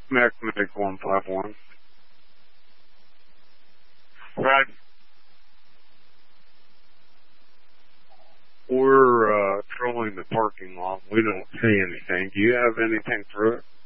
Mac Medic 151. Right. We're trolling the parking lot. We don't see anything. Do you have anything for it?